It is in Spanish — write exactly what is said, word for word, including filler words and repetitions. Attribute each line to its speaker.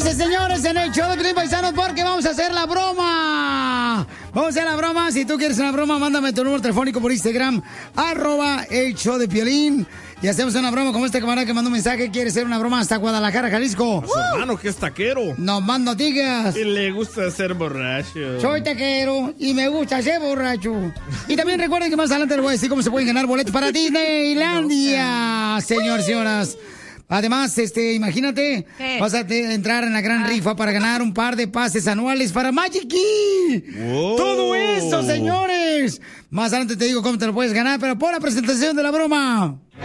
Speaker 1: Quédense, señores, en el show de Piolín, paisanos, porque vamos a hacer la broma. Vamos a hacer la broma. Si tú quieres una broma, mándame tu número telefónico por Instagram, arroba el show de Piolín. Y hacemos una broma como este camarada que mandó un mensaje. Quiere hacer una broma hasta Guadalajara, Jalisco.
Speaker 2: A su hermano, que es taquero.
Speaker 1: No más no digas.
Speaker 2: Y le gusta ser borracho.
Speaker 1: Soy taquero y me gusta ser borracho. Y también recuerden que más adelante les voy a decir cómo se pueden ganar boletos para Disneylandia, señores y señoras. Además, este, imagínate,
Speaker 3: ¿Qué?
Speaker 1: vas a te- entrar en la gran rifa para ganar un par de pases anuales para Magic Key.
Speaker 2: Wow.
Speaker 1: Todo eso, señores. Más adelante te digo cómo te lo puedes ganar, pero por la presentación de la broma.